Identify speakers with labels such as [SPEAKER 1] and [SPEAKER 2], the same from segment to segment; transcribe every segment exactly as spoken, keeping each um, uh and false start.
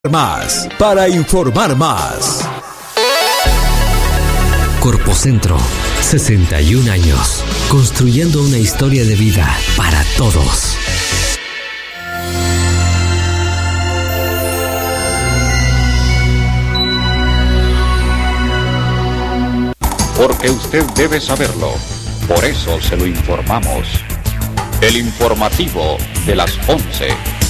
[SPEAKER 1] Más para informar más.
[SPEAKER 2] Corpocentro, sesenta y un años, construyendo una historia de vida para todos.
[SPEAKER 3] Porque usted debe saberlo, por eso se lo informamos. El informativo de las once.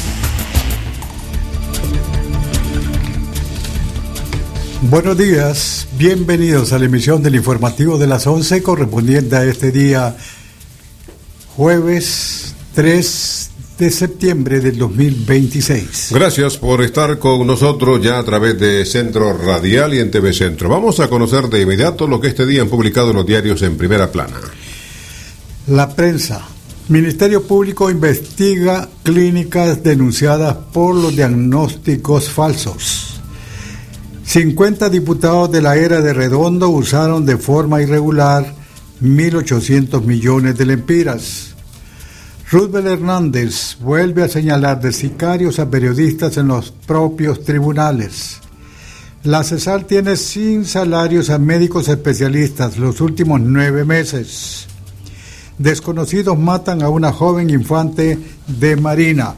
[SPEAKER 4] Buenos días, bienvenidos a la emisión del informativo de las once correspondiente a este día jueves tres de septiembre del dos mil veintiséis.
[SPEAKER 5] Gracias por estar con nosotros ya a través de Centro Radial y en T V Centro. Vamos a conocer de inmediato lo que este día han publicado los diarios en primera plana.
[SPEAKER 4] La prensa. Ministerio Público investiga clínicas denunciadas por los diagnósticos falsos. cincuenta diputados de la era de Redondo usaron de forma irregular mil ochocientos millones de lempiras. Roosevelt Hernández vuelve a señalar de sicarios a periodistas en los propios tribunales. La CESAL tiene sin salarios a médicos especialistas los últimos nueve meses. Desconocidos matan a una joven infante de Marina.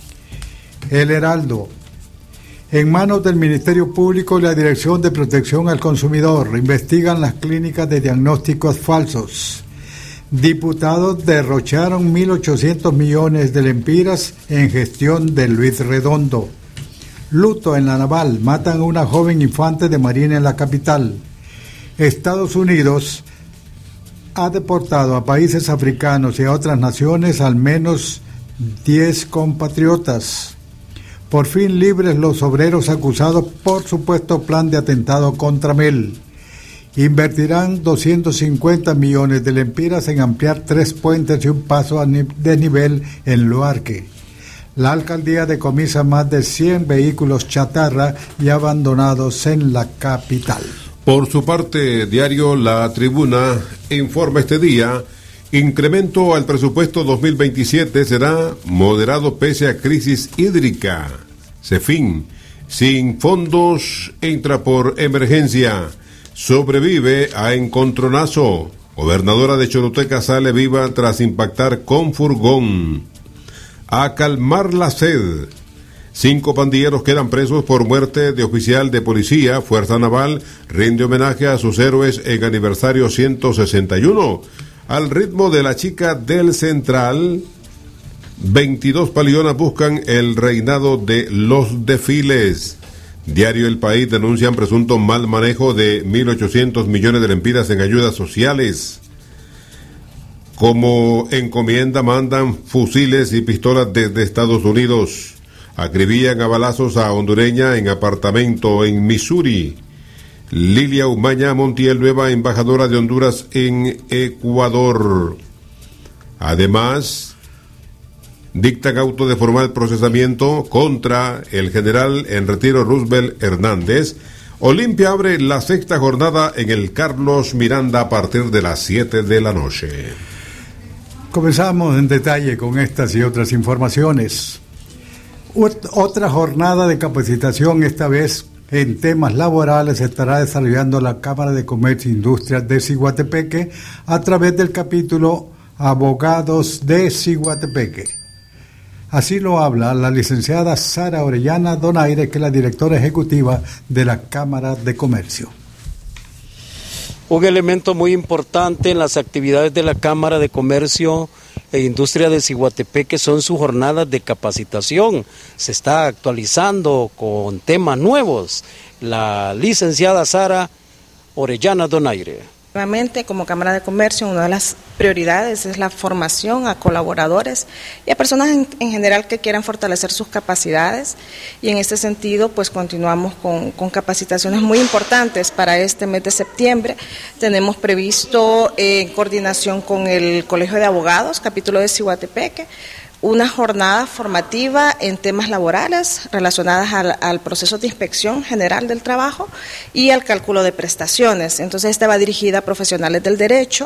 [SPEAKER 4] El Heraldo. En manos del Ministerio Público y la Dirección de Protección al Consumidor investigan las clínicas de diagnósticos falsos. Diputados derrocharon mil ochocientos millones de lempiras en gestión de Luis Redondo. Luto en la Naval, matan a una joven infante de Marina en la capital. Estados Unidos ha deportado a países africanos y a otras naciones al menos diez compatriotas. Por fin libres los obreros acusados por supuesto plan de atentado contra Mel. Invertirán doscientos cincuenta millones de lempiras en ampliar tres puentes y un paso de nivel en Luarque. La alcaldía decomisa más de cien vehículos chatarra y abandonados en la capital.
[SPEAKER 5] Por su parte, diario La Tribuna informa este día: incremento al presupuesto dos mil veintisiete será moderado pese a crisis hídrica. CEFIN, sin fondos, entra por emergencia. Sobrevive a encontronazo. Gobernadora de Choluteca sale viva tras impactar con furgón. A calmar la sed. Cinco pandilleros quedan presos por muerte de oficial de policía. Fuerza Naval rinde homenaje a sus héroes en aniversario ciento sesenta y uno. Al ritmo de La Chica del Central, veintidós palillonas buscan el reinado de los desfiles. Diario El País denuncian presunto mal manejo de mil ochocientos millones de lempiras en ayudas sociales. Como encomienda mandan fusiles y pistolas desde Estados Unidos. Acribillan a balazos a hondureña en apartamento en Missouri. Lilia Umaña Montiel, nueva embajadora de Honduras en Ecuador. Además, dictan auto de formal procesamiento contra el general en retiro Roosevelt Hernández. Olimpia abre la sexta jornada en el Carlos Miranda a partir de las siete de la noche.
[SPEAKER 4] Comenzamos en detalle con estas y otras informaciones. Otra jornada de capacitación, esta vez en temas laborales, estará desarrollando la Cámara de Comercio e Industrias de Ciguatepeque a través del capítulo Abogados de Ciguatepeque. Así lo habla la licenciada Sara Orellana Donaire, que es la directora ejecutiva de la Cámara de Comercio.
[SPEAKER 6] Un elemento muy importante en las actividades de la Cámara de Comercio e Industria de Ciguatepeque son sus jornadas de capacitación. Se está actualizando con temas nuevos. La licenciada Sara Orellana Donaire.
[SPEAKER 7] Nuevamente, como Cámara de Comercio, una de las prioridades es la formación a colaboradores y a personas en, en general que quieran fortalecer sus capacidades, y en este sentido pues continuamos con, con capacitaciones muy importantes para este mes de septiembre. Tenemos previsto, eh, en coordinación con el Colegio de Abogados, capítulo de Ciguatepeque, una jornada formativa en temas laborales relacionadas al, al proceso de inspección general del trabajo y al cálculo de prestaciones. Entonces, esta va dirigida a profesionales del derecho,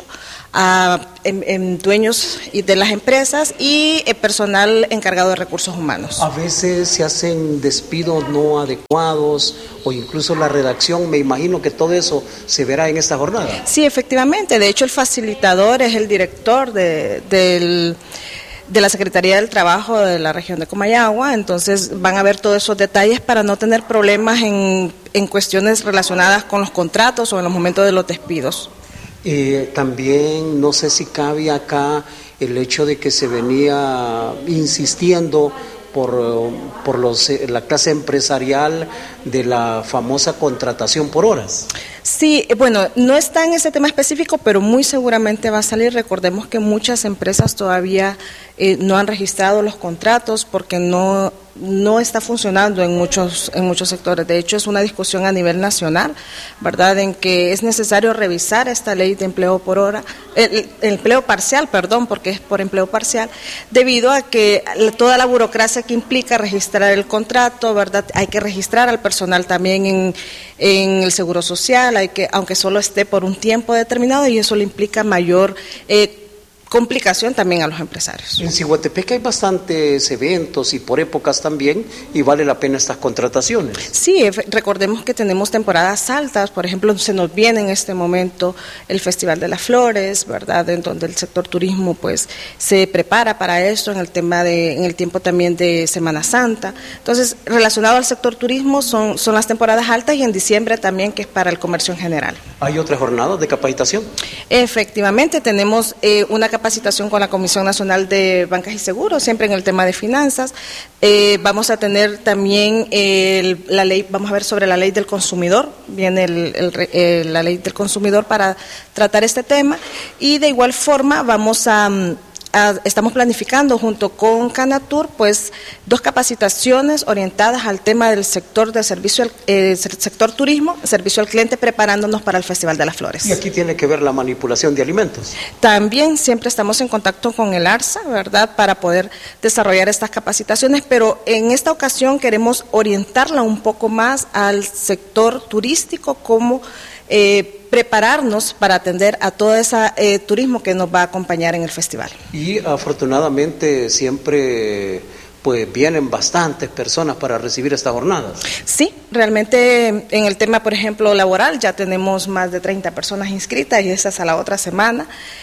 [SPEAKER 7] a en, en dueños de las empresas y eh, personal encargado de recursos humanos.
[SPEAKER 6] A veces se hacen despidos no adecuados o incluso la redacción, me imagino que todo eso se verá en esta jornada.
[SPEAKER 7] Sí, efectivamente. De hecho, el facilitador es el director de, del... de la Secretaría del Trabajo de la región de Comayagua, entonces van a ver todos esos detalles para no tener problemas en, en cuestiones relacionadas con los contratos o en los momentos de los despidos.
[SPEAKER 6] Eh, también no sé si cabe acá el hecho de que se venía insistiendo por, por los, la clase empresarial de la famosa contratación por horas.
[SPEAKER 7] Sí, bueno, no está en ese tema específico, pero muy seguramente va a salir. Recordemos que muchas empresas todavía eh, no han registrado los contratos porque no no está funcionando en muchos en muchos sectores. De hecho, es una discusión a nivel nacional, ¿verdad?, en que es necesario revisar esta ley de empleo por hora, el, el empleo parcial, perdón, porque es por empleo parcial, debido a que toda la burocracia que implica registrar el contrato, ¿verdad? Hay que registrar al personal también en, en el Seguro Social, hay que, aunque solo esté por un tiempo determinado, y eso le implica mayor eh, complicación también a los empresarios.
[SPEAKER 6] En Ciguatepec hay bastantes eventos y por épocas también, y vale la pena estas contrataciones.
[SPEAKER 7] Sí, recordemos que tenemos temporadas altas, por ejemplo, se nos viene en este momento el Festival de las Flores, ¿verdad?, en donde el sector turismo pues se prepara para esto, en el tema de, en el tiempo también de Semana Santa. Entonces, relacionado al sector turismo son, son las temporadas altas, y en diciembre también, que es para el comercio en general.
[SPEAKER 6] ¿Hay otras jornadas de capacitación?
[SPEAKER 7] Efectivamente, tenemos eh, una capacitación con la Comisión Nacional de Bancas y Seguros, siempre en el tema de finanzas. Eh, vamos a tener también el, la ley, vamos a ver sobre la ley del consumidor, viene el, el, el, la ley del consumidor para tratar este tema, y de igual forma vamos a... a estamos planificando junto con Canatur pues dos capacitaciones orientadas al tema del sector de servicio, eh, sector turismo, servicio al cliente, preparándonos para el Festival de las Flores.
[SPEAKER 6] Y aquí tiene que ver la manipulación de alimentos.
[SPEAKER 7] También siempre estamos en contacto con el ARSA, ¿verdad?, para poder desarrollar estas capacitaciones, pero en esta ocasión queremos orientarla un poco más al sector turístico, como eh, prepararnos para atender a todo ese eh, turismo que nos va a acompañar en el festival.
[SPEAKER 6] Y afortunadamente siempre pues vienen bastantes personas para recibir estas jornadas.
[SPEAKER 7] Sí, realmente en el tema, por ejemplo, laboral, ya tenemos más de treinta personas inscritas, y esa es a la otra semana.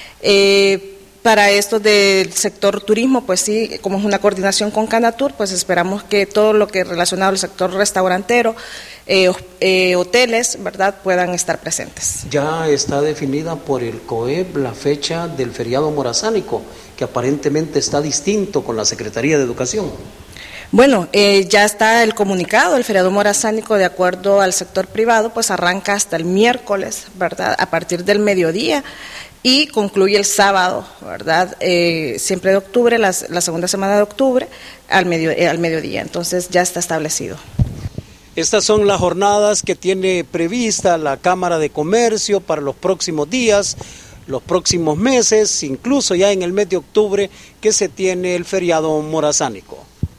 [SPEAKER 7] Eh, Para esto del sector turismo, pues sí, como es una coordinación con Canatur, pues esperamos que todo lo que es relacionado al sector restaurantero, eh, eh, hoteles, ¿verdad?, puedan estar presentes.
[SPEAKER 6] Ya está definida por el COEP la fecha del feriado morazánico, que aparentemente está distinto con la Secretaría de Educación.
[SPEAKER 7] Bueno, eh, ya está el comunicado, el feriado morazánico, de acuerdo al sector privado, pues arranca hasta el miércoles, ¿verdad?, a partir del mediodía, y concluye el sábado, ¿verdad?, eh, siempre de octubre, la, la segunda semana de octubre, al, medio, eh, al mediodía. Entonces ya está establecido.
[SPEAKER 6] Estas son las jornadas que tiene prevista la Cámara de Comercio para los próximos días, los próximos meses, incluso ya en el mes de octubre, que se tiene el feriado morazánico.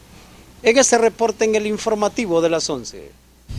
[SPEAKER 6] En este reporte en el informativo de las once.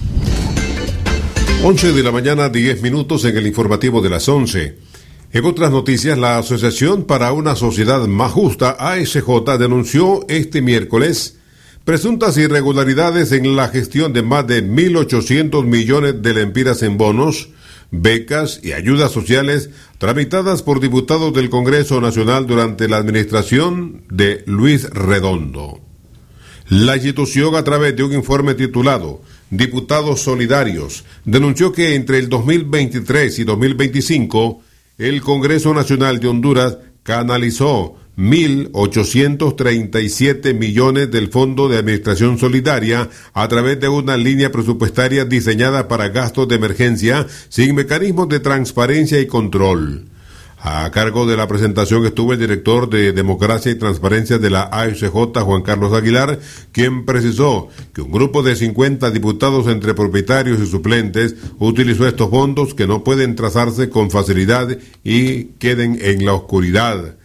[SPEAKER 5] once de la mañana, diez minutos en el informativo de las once. En otras noticias, la Asociación para una Sociedad Más Justa, A S J, denunció este miércoles presuntas irregularidades en la gestión de más de mil ochocientos millones de lempiras en bonos, becas y ayudas sociales tramitadas por diputados del Congreso Nacional durante la administración de Luis Redondo. La institución, a través de un informe titulado Diputados Solidarios, denunció que entre el dos mil veintitrés y dos mil veinticinco, el Congreso Nacional de Honduras canalizó mil ochocientos treinta y siete millones del Fondo de Administración Solidaria a través de una línea presupuestaria diseñada para gastos de emergencia sin mecanismos de transparencia y control. A cargo de la presentación estuvo el director de Democracia y Transparencia de la A S J, Juan Carlos Aguilar, quien precisó que un grupo de cincuenta diputados entre propietarios y suplentes utilizó estos fondos que no pueden trazarse con facilidad y queden en la oscuridad.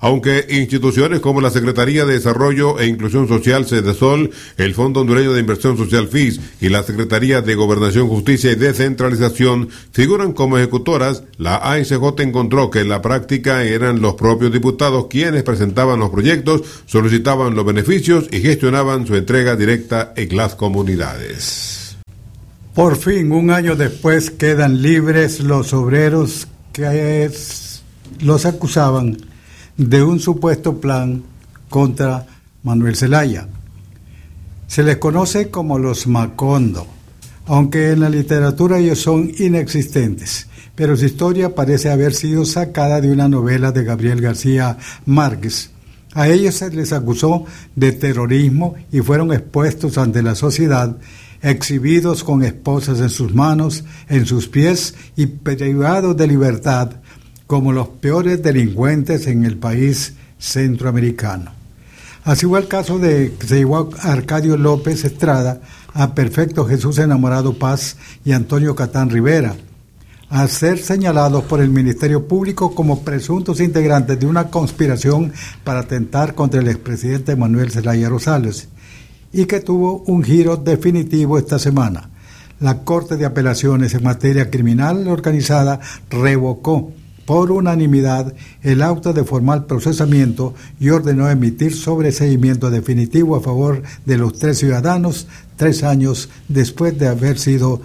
[SPEAKER 5] Aunque instituciones como la Secretaría de Desarrollo e Inclusión Social, Sedesol, el Fondo Hondureño de Inversión Social, F I S, y la Secretaría de Gobernación, Justicia y Descentralización figuran como ejecutoras, la A S J encontró que en la práctica eran los propios diputados quienes presentaban los proyectos, solicitaban los beneficios y gestionaban su entrega directa en las comunidades.
[SPEAKER 4] Por fin, un año después, quedan libres los obreros que es, los acusaban de un supuesto plan contra Manuel Zelaya. Se les conoce como los Macondo, aunque en la literatura ellos son inexistentes, pero su historia parece haber sido sacada de una novela de Gabriel García Márquez. A ellos se les acusó de terrorismo y fueron expuestos ante la sociedad, exhibidos con esposas en sus manos, en sus pies y privados de libertad, como los peores delincuentes en el país centroamericano. Así fue el caso de que se llevó a Arcadio López Estrada, a Perfecto Jesús Enamorado Paz y Antonio Catán Rivera, a ser señalados por el Ministerio Público como presuntos integrantes de una conspiración para atentar contra el expresidente Manuel Zelaya Rosales, y que tuvo un giro definitivo esta semana. La Corte de Apelaciones en materia criminal organizada revocó por unanimidad el auto de formal procesamiento y ordenó emitir sobreseimiento definitivo a favor de los tres ciudadanos, tres años después de haber sido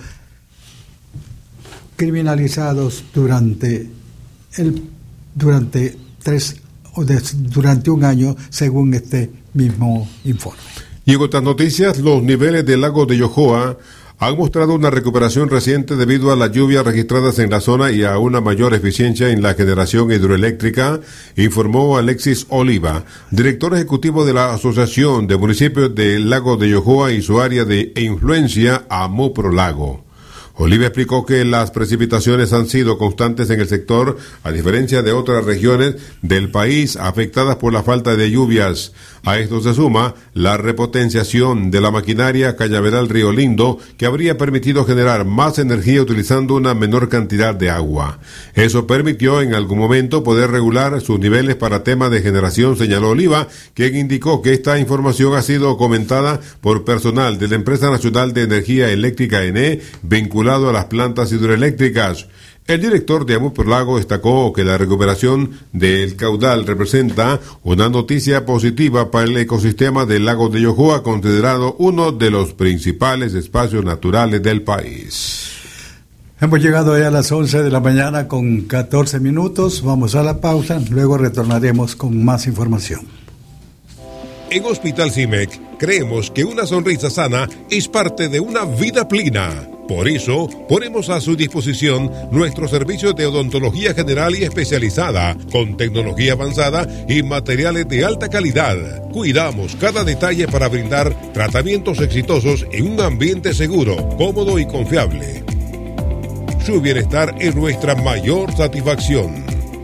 [SPEAKER 4] criminalizados durante el durante tres o de, durante un año, según este mismo informe.
[SPEAKER 5] Y en otras noticias, los niveles del lago de Yohoa han mostrado una recuperación reciente debido a las lluvias registradas en la zona y a una mayor eficiencia en la generación hidroeléctrica, informó Alexis Oliva, director ejecutivo de la Asociación de Municipios del Lago de Yohoa y su área de influencia, Amoprolago. Oliva explicó que las precipitaciones han sido constantes en el sector, a diferencia de otras regiones del país afectadas por la falta de lluvias. A esto se suma la repotenciación de la maquinaria Cañaveral Río Lindo, que habría permitido generar más energía utilizando una menor cantidad de agua. Eso permitió en algún momento poder regular sus niveles para temas de generación, señaló Oliva, quien indicó que esta información ha sido comentada por personal de la Empresa Nacional de Energía Eléctrica E N E, vinculada a las plantas hidroeléctricas. El director de Amoprolago destacó que la recuperación del caudal representa una noticia positiva para el ecosistema del lago de Yohoa, considerado uno de los principales espacios naturales del país.
[SPEAKER 4] Hemos llegado ya a las once de la mañana con catorce minutos. Vamos a la pausa, luego retornaremos con más información.
[SPEAKER 5] En Hospital CIMEC creemos que una sonrisa sana es parte de una vida plena. Por eso, ponemos a su disposición nuestros servicios de odontología general y especializada, con tecnología avanzada y materiales de alta calidad. Cuidamos cada detalle para brindar tratamientos exitosos en un ambiente seguro, cómodo y confiable. Su bienestar es nuestra mayor satisfacción.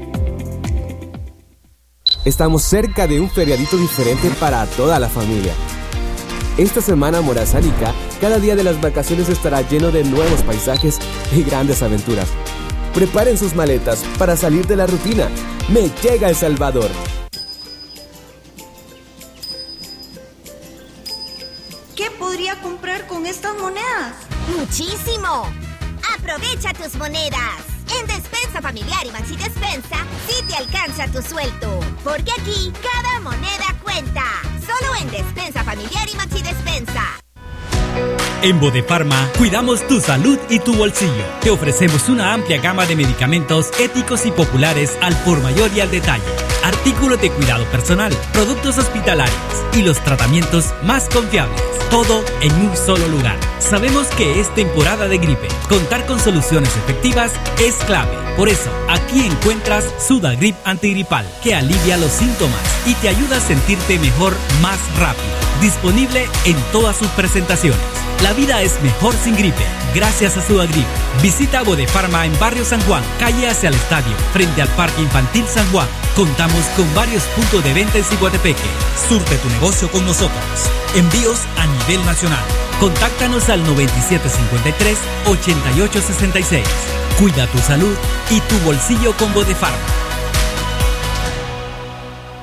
[SPEAKER 8] Estamos cerca de un feriadito diferente para toda la familia. Esta semana Morazán-Ica, cada día de las vacaciones estará lleno de nuevos paisajes y grandes aventuras. Preparen sus maletas para salir de la rutina. Me llega El Salvador.
[SPEAKER 9] ¿Qué podría comprar con estas monedas?
[SPEAKER 10] ¡Muchísimo! ¡Aprovecha tus monedas! En Despensa Familiar y Maxi Despensa, sí te alcanza tu sueldo. Porque aquí, cada moneda cuenta. Solo en Despensa Familiar y Maxi Despensa.
[SPEAKER 11] En Bodefarma, cuidamos tu salud y tu bolsillo. Te ofrecemos una amplia gama de medicamentos éticos y populares al por mayor y al detalle. Artículos de cuidado personal, productos hospitalarios y los tratamientos más confiables. Todo en un solo lugar. Sabemos que es temporada de gripe. Contar con soluciones efectivas es clave. Por eso, aquí encuentras Sudagrip antigripal, que alivia los síntomas y te ayuda a sentirte mejor más rápido. Disponible en todas sus presentaciones. La vida es mejor sin gripe, gracias a Sudagrip. Visita Bodefarma en Barrio San Juan, calle hacia el estadio, frente al Parque Infantil San Juan. Contamos con varios puntos de venta en Ciguatepeque. Surte tu negocio con nosotros. Envíos a nivel nacional. Contáctanos al noventa y siete cincuenta y tres, ochenta y ocho sesenta y seis. Cuida tu salud y tu bolsillo con Bodefarma.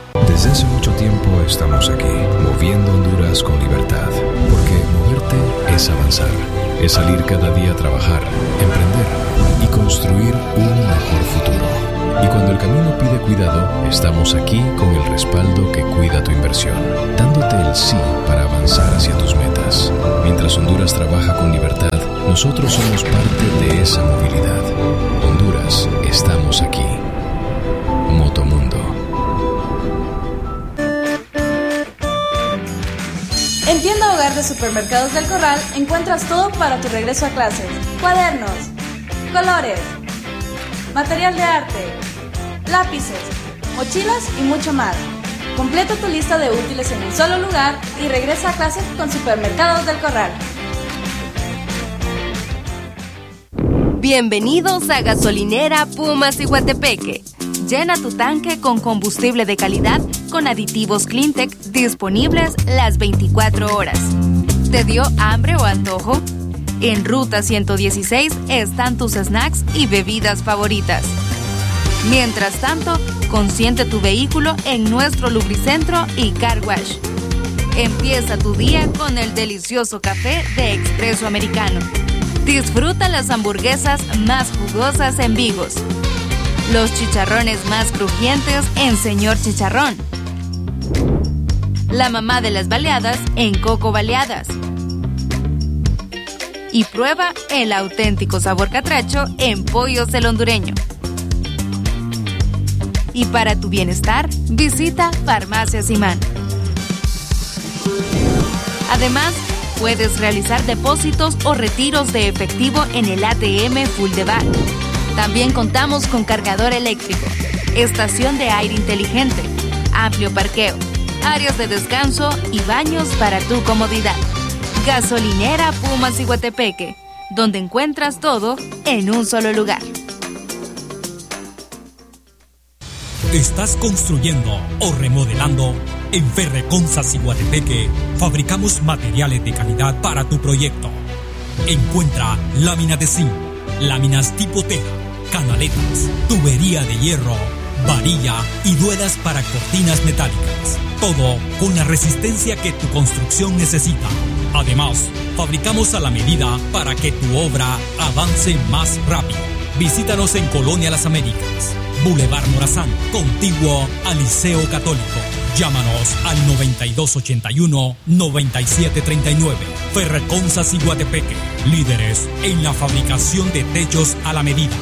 [SPEAKER 12] Desde hace mucho tiempo estamos aquí, moviendo Honduras con libertad, porque moverte es avanzar, es salir cada día a trabajar, emprender y construir un mejor futuro. Y cuando el camino pide cuidado, estamos aquí con el respaldo que cuida tu inversión, dándote el sí para avanzar hacia tus metas. Mientras Honduras trabaja con libertad, nosotros somos parte de esa movilidad. Honduras, estamos aquí. Motomundo.
[SPEAKER 13] En Tienda Hogar de Supermercados del Corral encuentras todo para tu regreso a clases. Cuadernos, colores, material de arte, lápices, mochilas y mucho más. Completa tu lista de útiles en un solo lugar y regresa a clases con Supermercados del Corral.
[SPEAKER 14] Bienvenidos a Gasolinera Pumas Iguatepeque. Llena tu tanque con combustible de calidad con aditivos Cleantech disponibles las veinticuatro horas. ¿Te dio hambre o antojo? En Ruta ciento dieciséis están tus snacks y bebidas favoritas. Mientras tanto, consiente tu vehículo en nuestro lubricentro y car wash. Empieza tu día con el delicioso café de Expreso Americano. Disfruta las hamburguesas más jugosas en Vigos. Los chicharrones más crujientes en Señor Chicharrón. La mamá de las baleadas en Coco Baleadas. Y prueba el auténtico sabor catracho en Pollos el Hondureño. Y para tu bienestar, visita Farmacia Simán. Además, puedes realizar depósitos o retiros de efectivo en el A T M Full de Bar. También contamos con cargador eléctrico, estación de aire inteligente, amplio parqueo, áreas de descanso y baños para tu comodidad. Gasolinera Pumas Iguatepeque, donde encuentras todo en un solo lugar.
[SPEAKER 11] ¿Estás construyendo o remodelando? En Ferreconzas Iguatepeque fabricamos materiales de calidad para tu proyecto. Encuentra láminas de zinc, láminas tipo teja, canaletas, tubería de hierro, varilla y duelas para cortinas metálicas. Todo con la resistencia que tu construcción necesita. Además, fabricamos a la medida para que tu obra avance más rápido. Visítanos en Colonia Las Américas, Boulevard Morazán, contiguo al Liceo Católico. Llámanos al noventa y dos ochenta y uno, noventa y siete treinta y nueve. Ferreconzas Iguatepeque, líderes en la fabricación de techos a la medida.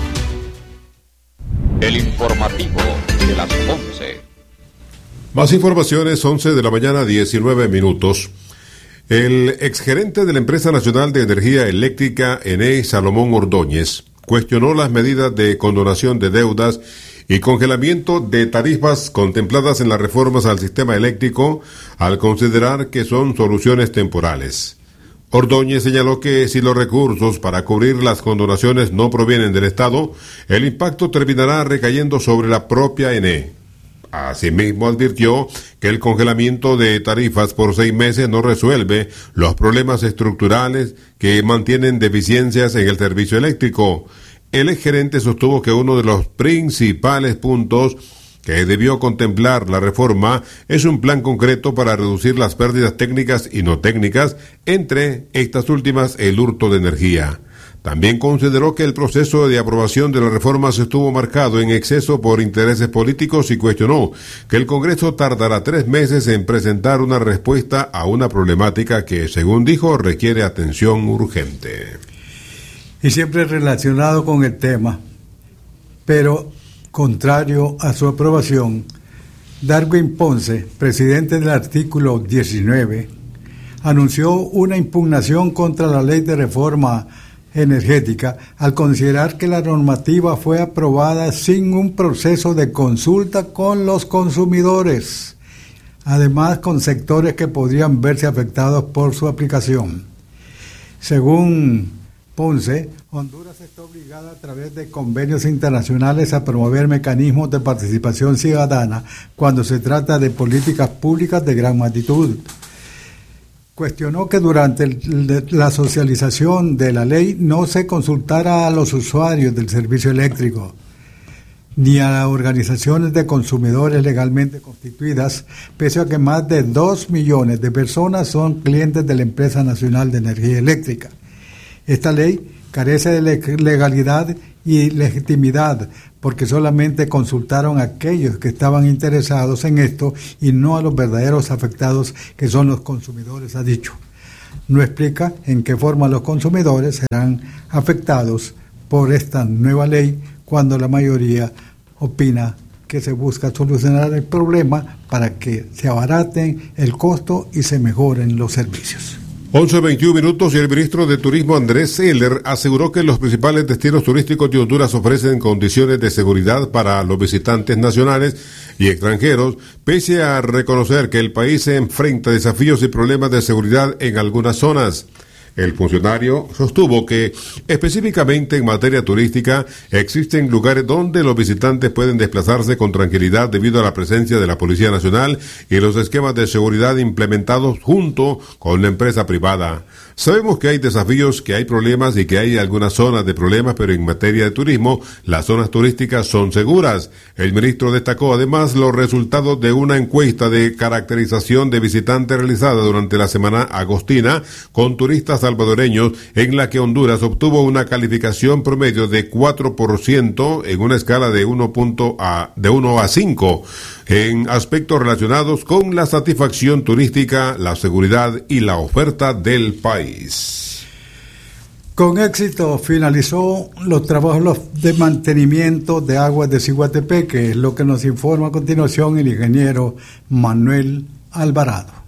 [SPEAKER 3] El informativo de las once.
[SPEAKER 5] Más informaciones, once de la mañana, diecinueve minutos. El exgerente de la Empresa Nacional de Energía Eléctrica, E N E, Salomón Ordóñez, cuestionó las medidas de condonación de deudas y congelamiento de tarifas contempladas en las reformas al sistema eléctrico, al considerar que son soluciones temporales. Ordóñez señaló que si los recursos para cubrir las condonaciones no provienen del Estado, el impacto terminará recayendo sobre la propia E N E. Asimismo, advirtió que el congelamiento de tarifas por seis meses no resuelve los problemas estructurales que mantienen deficiencias en el servicio eléctrico. El exgerente sostuvo que uno de los principales puntos que debió contemplar la reforma es un plan concreto para reducir las pérdidas técnicas y no técnicas, entre estas últimas el hurto de energía. También consideró que el proceso de aprobación de las reformas estuvo marcado en exceso por intereses políticos y cuestionó que el Congreso tardará tres meses en presentar una respuesta a una problemática que, según dijo, requiere atención urgente.
[SPEAKER 4] Y siempre relacionado con el tema, pero contrario a su aprobación, Darwin Ponce, presidente del artículo diecinueve, anunció una impugnación contra la ley de reforma energética al considerar que la normativa fue aprobada sin un proceso de consulta con los consumidores, además con sectores que podrían verse afectados por su aplicación. Según Ponce, Honduras está obligada a través de convenios internacionales a promover mecanismos de participación ciudadana cuando se trata de políticas públicas de gran magnitud. Cuestionó que durante el, la socialización de la ley no se consultara a los usuarios del servicio eléctrico. ni a las organizaciones de consumidores legalmente constituidas, pese a que más de dos millones de personas son clientes de la Empresa Nacional de Energía Eléctrica. Esta ley carece de legalidad y legitimidad porque solamente consultaron a aquellos que estaban interesados en esto y no a los verdaderos afectados, que son los consumidores, ha dicho. No explica en qué forma los consumidores serán afectados por esta nueva ley cuando la mayoría opina que se busca solucionar el problema para que se abaraten el costo y se mejoren los servicios.
[SPEAKER 5] once veintiún minutos y el ministro de Turismo Andrés Seller aseguró que los principales destinos turísticos de Honduras ofrecen condiciones de seguridad para los visitantes nacionales y extranjeros, pese a reconocer que el país se enfrenta a desafíos y problemas de seguridad en algunas zonas. El funcionario sostuvo que, específicamente en materia turística, existen lugares donde los visitantes pueden desplazarse con tranquilidad debido a la presencia de la Policía Nacional y los esquemas de seguridad implementados junto con la empresa privada. Sabemos que hay desafíos, que hay problemas y que hay algunas zonas de problemas, pero en materia de turismo, las zonas turísticas son seguras. El ministro destacó además los resultados de una encuesta de caracterización de visitantes realizada durante la semana agostina con turistas salvadoreños, en la que Honduras obtuvo una calificación promedio de cuatro por ciento en una escala de uno a cinco en aspectos relacionados con la satisfacción turística, la seguridad y la oferta del país.
[SPEAKER 4] Con éxito finalizó los trabajos de mantenimiento de aguas de Ciguatepeque, es lo que nos informa a continuación el ingeniero Manuel Alvarado.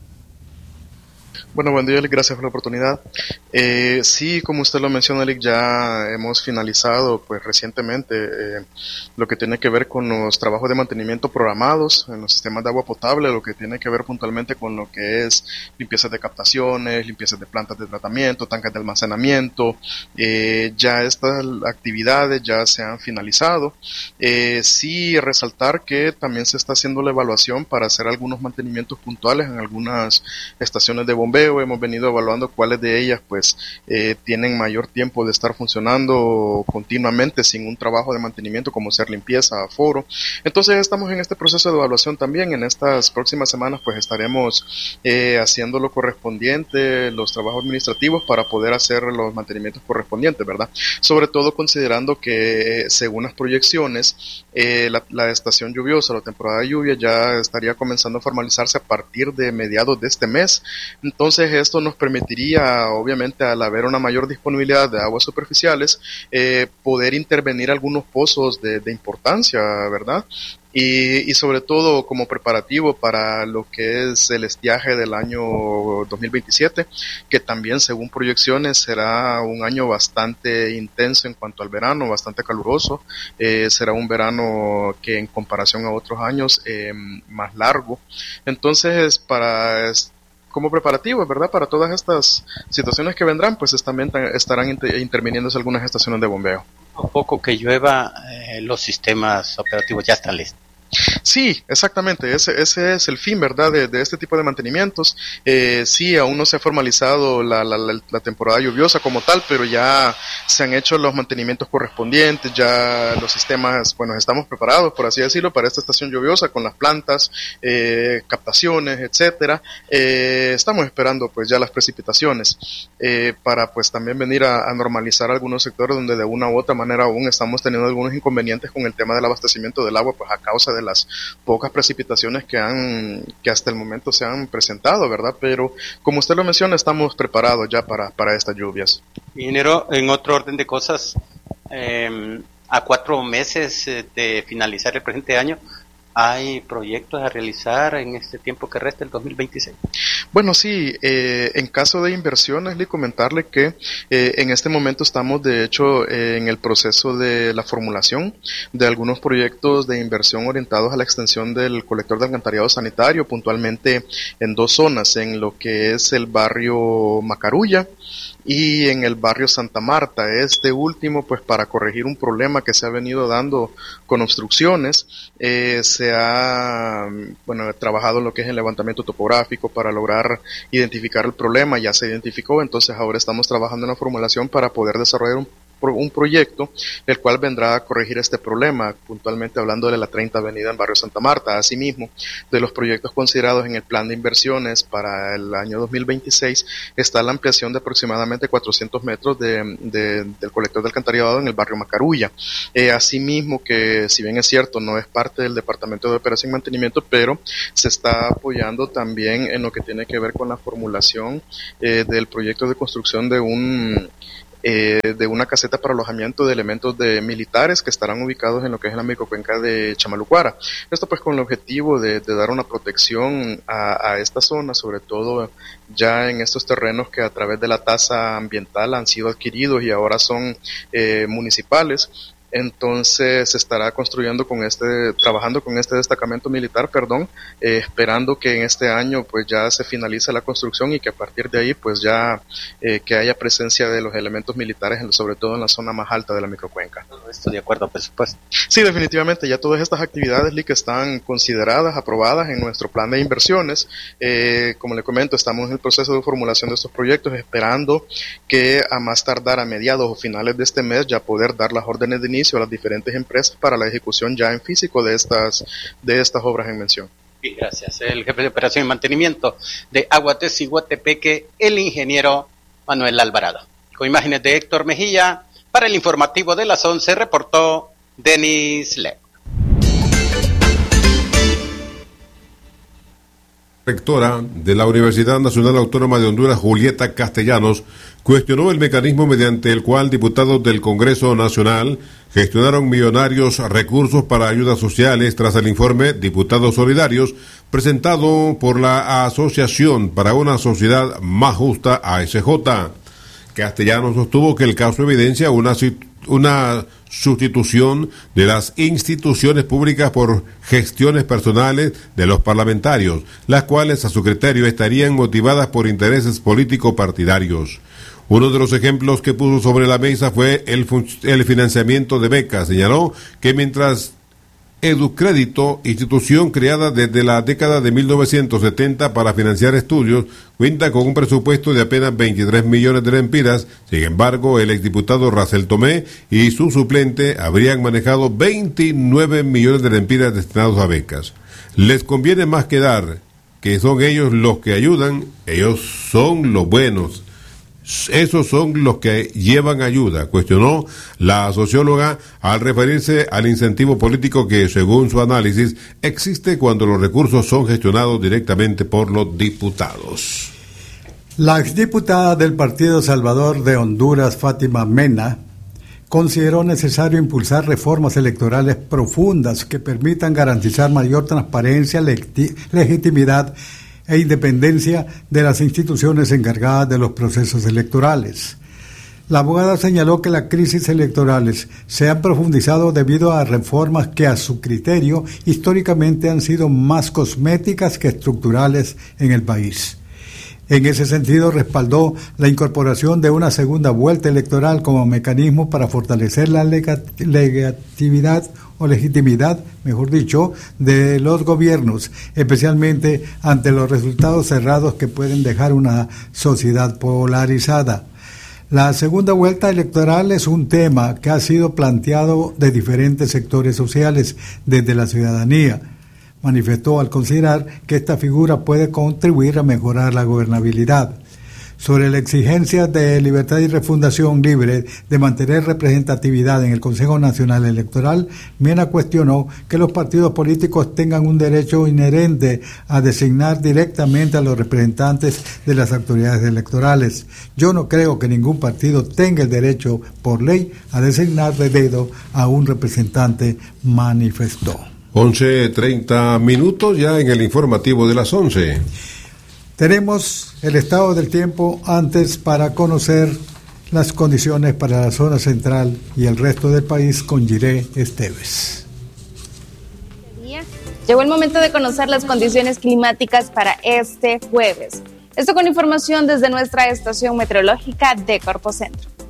[SPEAKER 15] Bueno, buen día, Elic, gracias por la oportunidad. Eh, sí, como usted lo menciona, Elic, ya hemos finalizado pues recientemente eh, lo que tiene que ver con los trabajos de mantenimiento programados en los sistemas de agua potable, lo que tiene que ver puntualmente con lo que es limpiezas de captaciones, limpiezas de plantas de tratamiento, tanques de almacenamiento. Eh, ya estas actividades ya se han finalizado. Eh, sí, resaltar que también se está haciendo la evaluación para hacer algunos mantenimientos puntuales en algunas estaciones de bombeo. Hemos venido evaluando cuáles de ellas pues eh, tienen mayor tiempo de estar funcionando continuamente sin un trabajo de mantenimiento como ser limpieza, aforo. Entonces estamos en este proceso de evaluación también. En estas próximas semanas pues estaremos eh, haciendo lo correspondiente, los trabajos administrativos para poder hacer los mantenimientos correspondientes, ¿verdad? Sobre todo considerando que según las proyecciones eh, la, la estación lluviosa, la temporada de lluvia ya estaría comenzando a formalizarse a partir de mediados de este mes. Entonces esto nos permitiría, obviamente, al haber una mayor disponibilidad de aguas superficiales, eh, poder intervenir algunos pozos de, de importancia, ¿verdad? Y, y sobre todo como preparativo para lo que es el estiaje del año dos mil veintisiete, que también según proyecciones será un año bastante intenso en cuanto al verano, bastante caluroso. Eh, será un verano que en comparación a otros años eh, más largo. Entonces, para como preparativos, ¿verdad? Para todas estas situaciones que vendrán, pues también estarán inter- interviniéndose algunas estaciones de bombeo.
[SPEAKER 16] A poco que llueva, eh, los sistemas operativos ya están listos.
[SPEAKER 15] Sí, exactamente, ese, ese es el fin, ¿verdad?, de, de este tipo de mantenimientos. Eh, sí, aún no se ha formalizado la, la, la, la temporada lluviosa como tal, pero ya se han hecho los mantenimientos correspondientes, ya los sistemas, bueno, estamos preparados, por así decirlo, para esta estación lluviosa con las plantas, eh, captaciones, etcétera. Eh, estamos esperando pues ya las precipitaciones eh, para pues también venir a, a normalizar algunos sectores donde de una u otra manera aún estamos teniendo algunos inconvenientes con el tema del abastecimiento del agua, pues a causa de las pocas precipitaciones que han que hasta el momento se han presentado, ¿verdad? Pero como usted lo menciona, estamos preparados ya para, para estas lluvias.
[SPEAKER 16] Ingeniero, en otro orden de cosas, eh, a cuatro meses de finalizar el presente año, ¿hay proyectos a realizar en este tiempo que resta el dos mil veintiséis?
[SPEAKER 15] Bueno, sí, eh, en caso de inversiones, le comentarle que eh, en este momento estamos de hecho eh, en el proceso de la formulación de algunos proyectos de inversión orientados a la extensión del colector de alcantarillado sanitario, puntualmente en dos zonas, en lo que es el barrio Macarulla y en el barrio Santa Marta. Este último, pues para corregir un problema que se ha venido dando con obstrucciones, eh, se ha bueno trabajado en lo que es el levantamiento topográfico para lograr identificar el problema. Ya se identificó, entonces ahora estamos trabajando en la formulación para poder desarrollar un un proyecto el cual vendrá a corregir este problema, puntualmente hablando de la treinta Avenida en Barrio Santa Marta. Asimismo, de los proyectos considerados en el plan de inversiones para el año dos mil veintiséis está la ampliación de aproximadamente cuatrocientos metros de, de, del colector de alcantarillado en el barrio Macarulla. Eh, asimismo, que si bien es cierto, no es parte del Departamento de Operación y Mantenimiento, pero se está apoyando también en lo que tiene que ver con la formulación eh, del proyecto de construcción de un Eh, de una caseta para alojamiento de elementos de militares que estarán ubicados en lo que es la microcuenca de Chamalucuara. Esto pues con el objetivo de, de dar una protección a, a esta zona, sobre todo ya en estos terrenos que a través de la tasa ambiental han sido adquiridos y ahora son eh, municipales. Entonces se estará construyendo con este, trabajando con este destacamento militar, perdón, eh, esperando que en este año pues ya se finalice la construcción y que a partir de ahí pues ya eh, que haya presencia de los elementos militares, en, sobre todo en la zona más alta de la microcuenca.
[SPEAKER 16] Estoy de acuerdo, por supuesto.
[SPEAKER 15] Sí, definitivamente, ya todas estas actividades, Lick, están consideradas, aprobadas en nuestro plan de inversiones. Eh, como le comento, estamos en el proceso de formulación de estos proyectos, esperando que a más tardar a mediados o finales de este mes ya poder dar las órdenes de inicio a las diferentes empresas para la ejecución ya en físico de estas de estas obras en mención.
[SPEAKER 16] Bien, gracias. El jefe de operación y mantenimiento de Aguas de Ciguatepeque, el ingeniero Manuel Alvarado. Con imágenes de Héctor Mejía, para el informativo de las once reportó Denis Le.
[SPEAKER 5] Rectora de la Universidad Nacional Autónoma de Honduras, Julieta Castellanos, cuestionó el mecanismo mediante el cual diputados del Congreso Nacional gestionaron millonarios recursos para ayudas sociales tras el informe Diputados Solidarios presentado por la Asociación para una Sociedad Más Justa, A S J. Castellanos sostuvo que el caso evidencia una una sustitución de las instituciones públicas por gestiones personales de los parlamentarios, las cuales a su criterio estarían motivadas por intereses político-partidarios. Uno de los ejemplos que puso sobre la mesa fue el, el financiamiento de becas. Señaló que mientras Educrédito, institución creada desde la década de mil novecientos setenta para financiar estudios, cuenta con un presupuesto de apenas veintitrés millones de lempiras. Sin embargo, el exdiputado Racel Tomé y su suplente habrían manejado veintinueve millones de lempiras destinados a becas. Les conviene más que dar, que son ellos los que ayudan, ellos son los buenos. Esos son los que llevan ayuda, cuestionó la socióloga al referirse al incentivo político que, según su análisis, existe cuando los recursos son gestionados directamente por los diputados.
[SPEAKER 4] La exdiputada del Partido Salvador de Honduras, Fátima Mena, consideró necesario impulsar reformas electorales profundas que permitan garantizar mayor transparencia, legiti- legitimidad e independencia de las instituciones encargadas de los procesos electorales. La abogada señaló que las crisis electorales se han profundizado debido a reformas que, a su criterio, históricamente han sido más cosméticas que estructurales en el país. En ese sentido, respaldó la incorporación de una segunda vuelta electoral como mecanismo para fortalecer la legitimidad o legitimidad, mejor dicho, de los gobiernos, especialmente ante los resultados cerrados que pueden dejar una sociedad polarizada. La segunda vuelta electoral es un tema que ha sido planteado de diferentes sectores sociales desde la ciudadanía. Manifestó al considerar que esta figura puede contribuir a mejorar la gobernabilidad. Sobre la exigencia de libertad y refundación libre de mantener representatividad en el Consejo Nacional Electoral, Mena cuestionó que los partidos políticos tengan un derecho inherente a designar directamente a los representantes de las autoridades electorales. Yo no creo que ningún partido tenga el derecho por ley a designar de dedo a un representante, manifestó.
[SPEAKER 5] once treinta minutos ya en el informativo de las once.
[SPEAKER 4] Tenemos el estado del tiempo antes para conocer las condiciones para la zona central y el resto del país con Jiré Esteves.
[SPEAKER 17] Llegó el momento de conocer las condiciones climáticas para este jueves. Esto con información desde nuestra estación meteorológica de Corpocentro.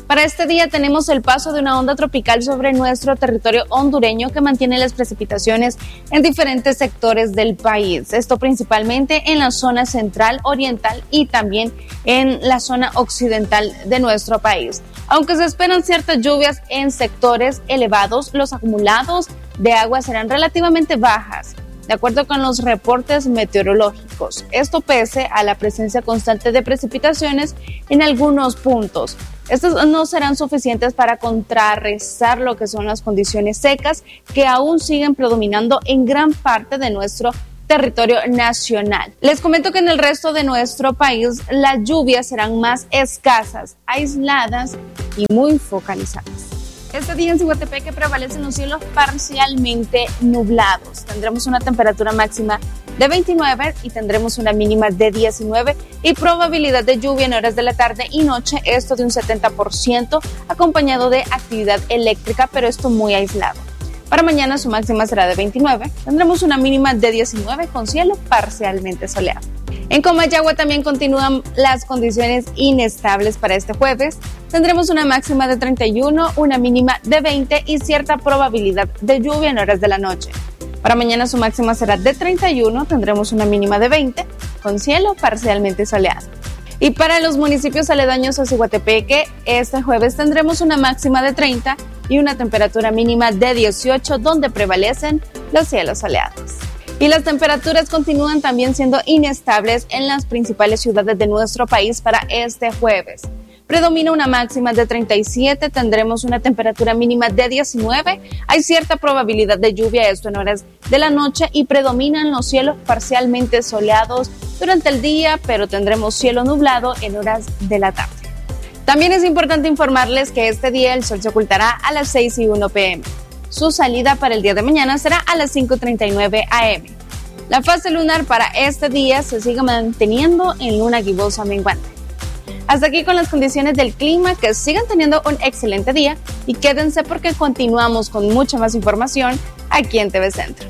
[SPEAKER 17] Para este día tenemos el paso de una onda tropical sobre nuestro territorio hondureño que mantiene las precipitaciones en diferentes sectores del país. Esto principalmente en la zona central, oriental y también en la zona occidental de nuestro país. Aunque se esperan ciertas lluvias en sectores elevados, los acumulados de agua serán relativamente bajas, de acuerdo con los reportes meteorológicos. Esto pese a la presencia constante de precipitaciones en algunos puntos. Estos no serán suficientes para contrarrestar lo que son las condiciones secas que aún siguen predominando en gran parte de nuestro territorio nacional. Les comento que en el resto de nuestro país las lluvias serán más escasas, aisladas y muy focalizadas. Este día en Ciguatepeque prevalecen los cielos parcialmente nublados. Tendremos una temperatura máxima de veintinueve y tendremos una mínima de diecinueve y probabilidad de lluvia en horas de la tarde y noche, esto de un setenta por ciento, acompañado de actividad eléctrica, pero esto muy aislado. Para mañana su máxima será de veintinueve, tendremos una mínima de diecinueve con cielo parcialmente soleado. En Comayagua también continúan las condiciones inestables para este jueves. Tendremos una máxima de treinta y uno, una mínima de veinte y cierta probabilidad de lluvia en horas de la noche. Para mañana su máxima será de treinta y uno, tendremos una mínima de veinte con cielo parcialmente soleado. Y para los municipios aledaños a Ciguatepeque, este jueves tendremos una máxima de treinta y una temperatura mínima de dieciocho, donde prevalecen los cielos soleados. Y las temperaturas continúan también siendo inestables en las principales ciudades de nuestro país para este jueves. Predomina una máxima de treinta y siete, tendremos una temperatura mínima de diecinueve, hay cierta probabilidad de lluvia, esto en horas de la noche, y predominan los cielos parcialmente soleados durante el día, pero tendremos cielo nublado en horas de la tarde. También es importante informarles que este día el sol se ocultará a las seis y uno pe eme. Su salida para el día de mañana será a las cinco treinta y nueve a eme. La fase lunar para este día se sigue manteniendo en luna gibosa menguante. Hasta aquí con las condiciones del clima, que sigan teniendo un excelente día y quédense porque continuamos con mucha más información aquí en T V Centro.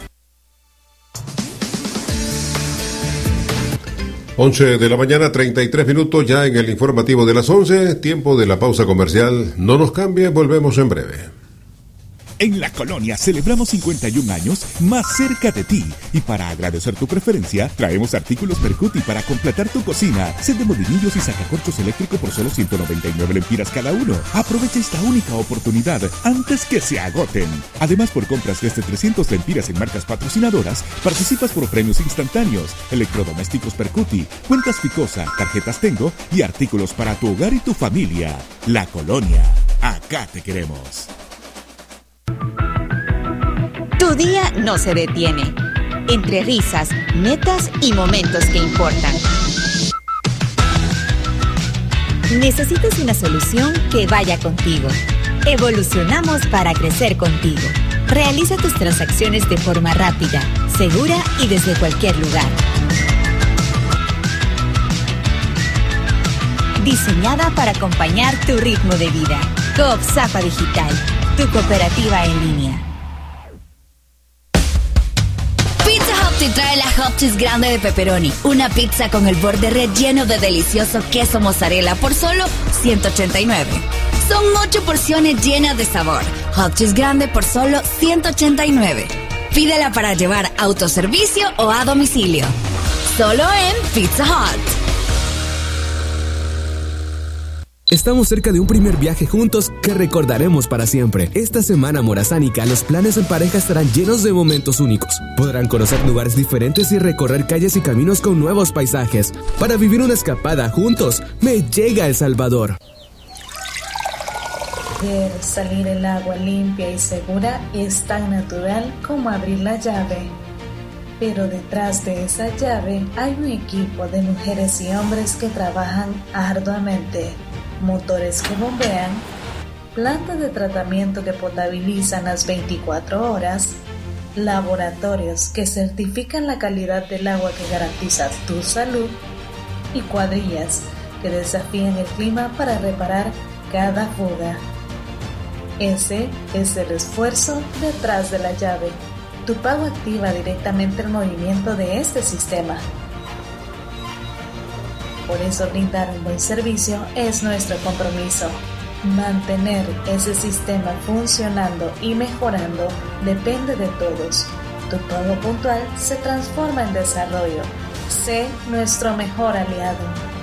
[SPEAKER 5] once de la mañana, treinta y tres minutos ya en el informativo de las once, tiempo de la pausa comercial. No nos cambie, volvemos en breve.
[SPEAKER 18] En La Colonia celebramos cincuenta y un años más cerca de ti. Y para agradecer tu preferencia, traemos artículos Percuti para completar tu cocina. Set de molinillos y sacacorchos eléctrico por solo ciento noventa y nueve lempiras cada uno. Aprovecha esta única oportunidad antes que se agoten. Además, por compras desde trescientas lempiras en marcas patrocinadoras, participas por premios instantáneos, electrodomésticos Percuti, cuentas Ficosa, tarjetas Tengo y artículos para tu hogar y tu familia. La Colonia, acá te queremos.
[SPEAKER 19] Tu día no se detiene. Entre risas, metas y momentos que importan. Necesitas una solución que vaya contigo. Evolucionamos para crecer contigo. Realiza tus transacciones de forma rápida, segura y desde cualquier lugar. Diseñada para acompañar tu ritmo de vida. Coop Zafa Digital, tu cooperativa en línea.
[SPEAKER 20] Pizza Hut te trae la Hot Cheese grande de pepperoni. Una pizza con el borde relleno de delicioso queso mozzarella por solo ciento ochenta y nueve. Son ocho porciones llenas de sabor. Hot Cheese grande por solo ciento ochenta y nueve. Pídela para llevar a autoservicio o a domicilio. Solo en Pizza Hut.
[SPEAKER 2] Estamos cerca de un primer viaje juntos que recordaremos para siempre. Esta semana morazánica, los planes en pareja estarán llenos de momentos únicos. Podrán conocer lugares diferentes y recorrer calles y caminos con nuevos paisajes. Para vivir una escapada juntos, me llega El Salvador.
[SPEAKER 21] Ver salir el agua limpia y segura es tan natural como abrir la llave. Pero detrás de esa llave hay un equipo de mujeres y hombres que trabajan arduamente. Motores que bombean, plantas de tratamiento que potabilizan las veinticuatro horas, laboratorios que certifican la calidad del agua que garantiza tu salud y cuadrillas que desafían el clima para reparar cada fuga. Ese es el esfuerzo detrás de la llave. Tu pago activa directamente el movimiento de este sistema. Por eso brindar un buen servicio es nuestro compromiso. Mantener ese sistema funcionando y mejorando depende de todos. Tu pago puntual se transforma en desarrollo. Sé nuestro mejor aliado.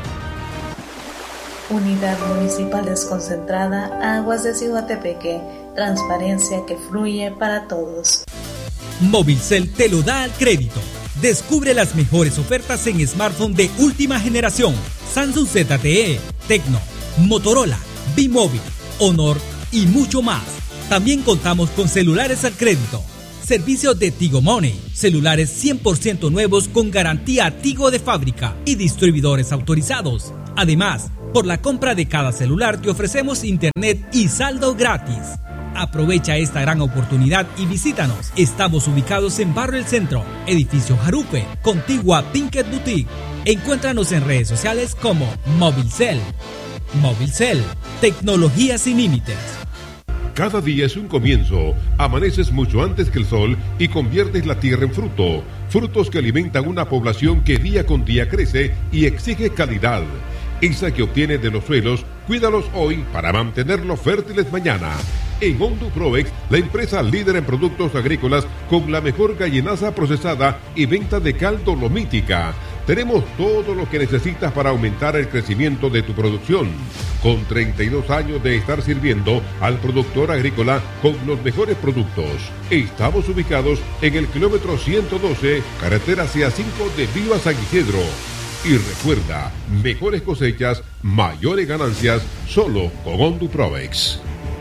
[SPEAKER 21] Unidad Municipal Desconcentrada Aguas de Ciguatepeque. Transparencia que fluye para todos.
[SPEAKER 11] Movilcel te lo da al crédito. Descubre las mejores ofertas en smartphone de última generación. Samsung Z T E, Tecno, Motorola, B-Mobile, Honor y mucho más. También contamos con celulares al crédito. Servicios de Tigo Money, celulares cien por ciento nuevos con garantía Tigo de fábrica y distribuidores autorizados. Además, por la compra de cada celular te ofrecemos internet y saldo gratis. Aprovecha esta gran oportunidad y visítanos. Estamos ubicados en Barrio El Centro, Edificio Jarupe, contigua Pinkett Boutique. Encuéntranos en redes sociales como Movilcel. Movilcel, tecnología sin límites.
[SPEAKER 5] Cada día es un comienzo. Amaneces mucho antes que el sol y conviertes la tierra en fruto. Frutos que alimentan una población que día con día crece y exige calidad. Esa que obtienes de los suelos, cuídalos hoy para mantenerlos fértiles mañana. En Honduprovex, la empresa líder en productos agrícolas con la mejor gallinaza procesada y venta de cal dolomítica. Tenemos todo lo que necesitas para aumentar el crecimiento de tu producción. Con treinta y dos años de estar sirviendo al productor agrícola con los mejores productos. Estamos ubicados en el kilómetro ciento doce, carretera C A cinco de Viva San Isidro. Y recuerda, mejores cosechas, mayores ganancias, solo con Honduprovex.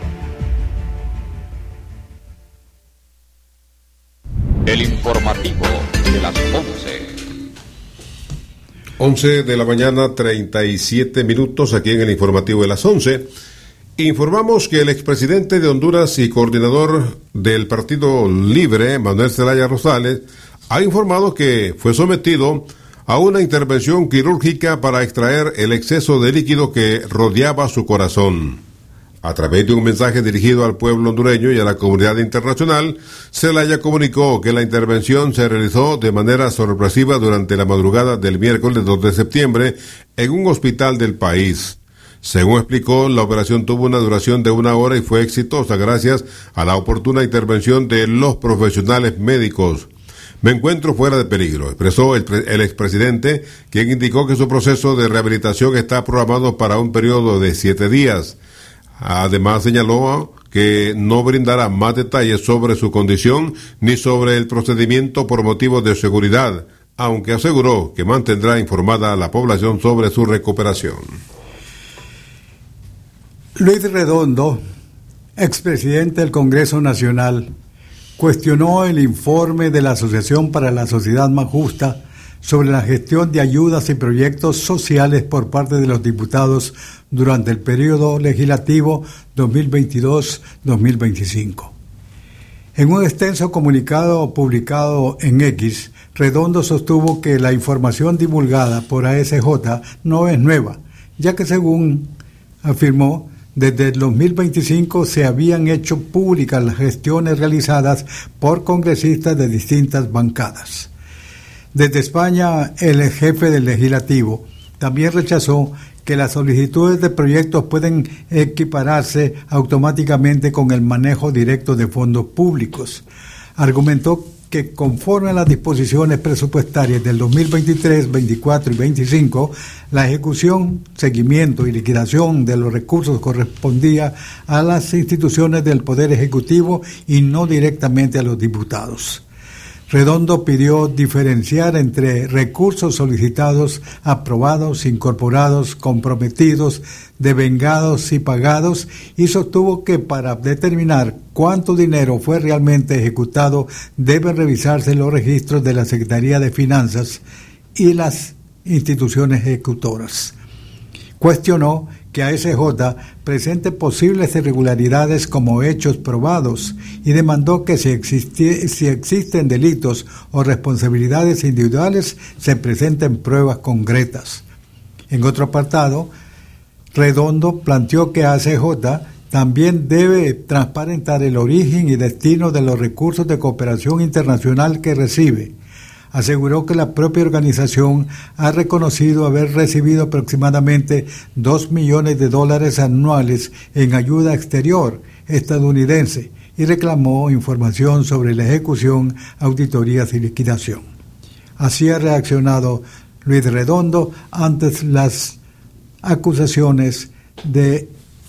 [SPEAKER 3] El informativo de las once.
[SPEAKER 5] once de la mañana, treinta y siete minutos, aquí en el informativo de las once. Informamos que el expresidente de Honduras y coordinador del Partido Libre, Manuel Zelaya Rosales, ha informado que fue sometido a una intervención quirúrgica para extraer el exceso de líquido que rodeaba su corazón. A través de un mensaje dirigido al pueblo hondureño y a la comunidad internacional, Zelaya comunicó que la intervención se realizó de manera sorpresiva durante la madrugada del miércoles dos de septiembre en un hospital del país. Según explicó, la operación tuvo una duración de una hora y fue exitosa gracias a la oportuna intervención de los profesionales médicos. Me encuentro fuera de peligro, expresó el, el expresidente, quien indicó que su proceso de rehabilitación está programado para un periodo de siete días. Además señaló que no brindará más detalles sobre su condición ni sobre el procedimiento por motivos de seguridad, aunque aseguró que mantendrá informada a la población sobre su recuperación.
[SPEAKER 4] Luis Redondo, expresidente del Congreso Nacional, cuestionó el informe de la Asociación para la Sociedad Más Justa sobre la gestión de ayudas y proyectos sociales por parte de los diputados durante el periodo legislativo dos mil veintidós a dos mil veinticinco. En un extenso comunicado publicado en X, Redondo sostuvo que la información divulgada por A S J no es nueva, ya que según afirmó, desde el dos mil veinticinco se habían hecho públicas las gestiones realizadas por congresistas de distintas bancadas. Desde España, el jefe del legislativo también rechazó que las solicitudes de proyectos pueden equipararse automáticamente con el manejo directo de fondos públicos. Argumentó que conforme a las disposiciones presupuestarias del dos mil veintitrés, veinticuatro y veinticinco, la ejecución, seguimiento y liquidación de los recursos correspondía a las instituciones del Poder Ejecutivo y no directamente a los diputados. Redondo pidió diferenciar entre recursos solicitados, aprobados, incorporados, comprometidos, devengados y pagados, y sostuvo que para determinar cuánto dinero fue realmente ejecutado deben revisarse los registros de la Secretaría de Finanzas y las instituciones ejecutoras. Cuestionó que A S J presente posibles irregularidades como hechos probados y demandó que si, existi- si existen delitos o responsabilidades individuales se presenten pruebas concretas. En otro apartado, Redondo planteó que A S J también debe transparentar el origen y destino de los recursos de cooperación internacional que recibe. aseguró que la propia organización ha reconocido haber recibido aproximadamente dos millones de dólares anuales en ayuda exterior estadounidense y reclamó información sobre la ejecución, auditorías y liquidación. Así ha reaccionado Luis Redondo ante las acusaciones de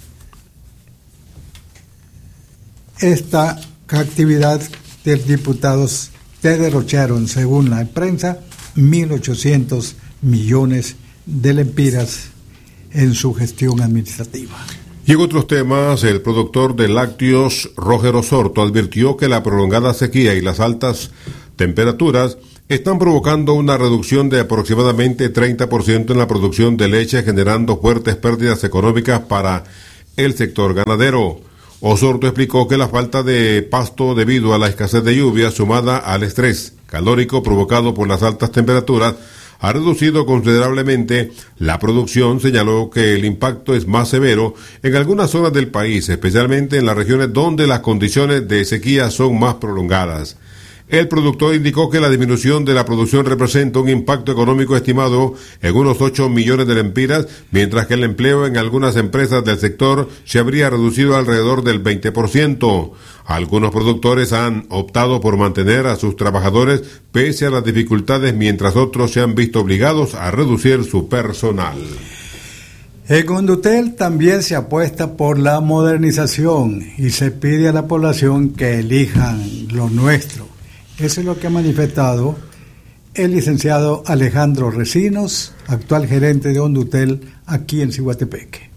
[SPEAKER 4] esta actividad de diputados que derrocharon, según la prensa, mil ochocientos millones de lempiras en su gestión administrativa.
[SPEAKER 5] Y en otros temas, el productor de lácteos, Roger Osorto, advirtió que la prolongada sequía y las altas temperaturas están provocando una reducción de aproximadamente treinta por ciento en la producción de leche, generando fuertes pérdidas económicas para el sector ganadero. Osorto explicó que la falta de pasto debido a la escasez de lluvia, sumada al estrés calórico provocado por las altas temperaturas, ha reducido considerablemente la producción. Señaló que el impacto es más severo en algunas zonas del país, especialmente en las regiones donde las condiciones de sequía son más prolongadas. El productor indicó que la disminución de la producción representa un impacto económico estimado en unos ocho millones de lempiras, mientras que el empleo en algunas empresas del sector se habría reducido alrededor del veinte por ciento. Algunos productores han optado por mantener a sus trabajadores pese a las dificultades, mientras otros se han visto obligados a reducir su personal.
[SPEAKER 4] En Condutel también se apuesta por la modernización y se pide a la población que elijan lo nuestro. Eso es lo que ha manifestado el licenciado Alejandro Recinos, actual gerente de Condutel aquí en Ciguatepeque.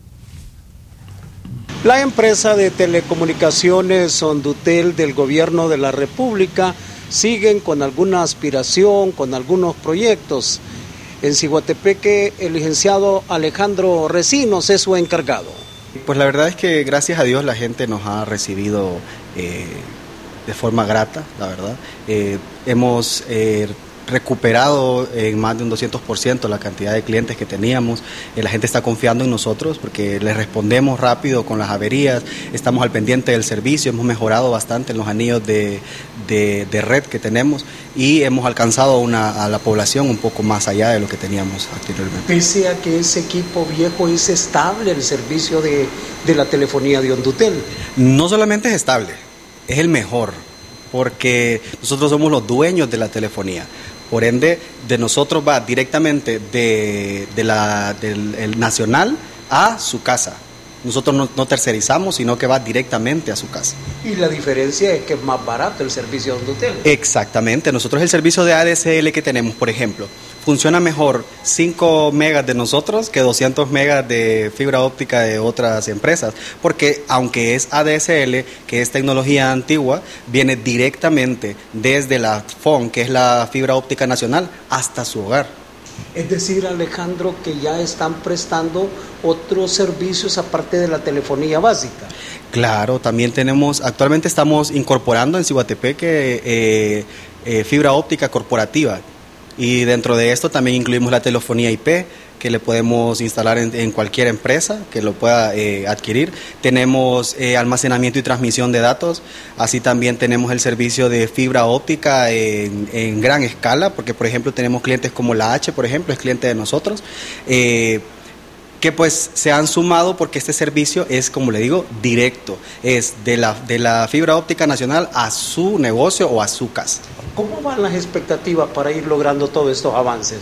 [SPEAKER 6] La empresa de telecomunicaciones Condutel del Gobierno de la República siguen con alguna aspiración, con algunos proyectos. En Ciguatepeque, el licenciado Alejandro Recinos es su encargado.
[SPEAKER 1] Pues la verdad es que gracias a Dios la gente nos ha recibido eh, de forma grata, la verdad. Eh, hemos eh, recuperado en más de un doscientos por ciento la cantidad de clientes que teníamos. Eh, la gente está confiando en nosotros porque les respondemos rápido con las averías, estamos al pendiente del servicio, hemos mejorado bastante en los anillos de, de, de red que tenemos y hemos alcanzado una, a la población un poco más allá de lo que teníamos anteriormente.
[SPEAKER 6] Pese a que ese equipo viejo es estable, el servicio de, de la telefonía de Condutel.
[SPEAKER 1] No solamente es estable, es el mejor, porque nosotros somos los dueños de la telefonía. Por ende, de nosotros va directamente de, de la, del el nacional a su casa. Nosotros no, no tercerizamos, sino que va directamente a su casa.
[SPEAKER 6] Y la diferencia es que es más barato el servicio de Condutel.
[SPEAKER 1] Exactamente. Nosotros el servicio de A D S L que tenemos, por ejemplo, funciona mejor cinco megas de nosotros que doscientos megas de fibra óptica de otras empresas, porque aunque es A D S L, que es tecnología antigua, viene directamente desde la F O N, que es la fibra óptica nacional, hasta su hogar.
[SPEAKER 6] Es decir, Alejandro, que ya están prestando otros servicios aparte de la telefonía básica.
[SPEAKER 1] Claro, también tenemos, actualmente estamos incorporando en Ciguatepeque eh, eh, fibra óptica corporativa. Y dentro de esto también incluimos la telefonía I P, que le podemos instalar en, en cualquier empresa que lo pueda eh, adquirir. Tenemos eh, almacenamiento y transmisión de datos, así también tenemos el servicio de fibra óptica en, en gran escala, porque por ejemplo tenemos clientes como la H, por ejemplo, es cliente de nosotros, eh, que pues se han sumado porque este servicio es, como le digo, directo, es de la, de la fibra óptica nacional a su negocio o a su casa.
[SPEAKER 6] ¿Cómo van las expectativas para ir logrando todos estos avances?